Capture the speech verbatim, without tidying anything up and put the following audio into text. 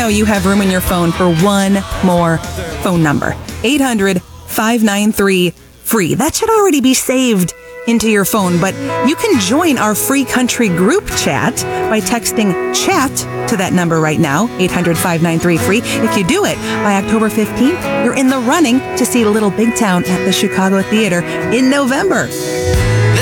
know you have room in your phone for one more phone number. eight hundred, five nine three, free. That should already be saved into your phone, but you can join our free country group chat by texting chat to that number right now, eight hundred, five nine three, free. If you do it by October fifteenth, you're in the running to see Little Big Town at the Chicago Theater in November.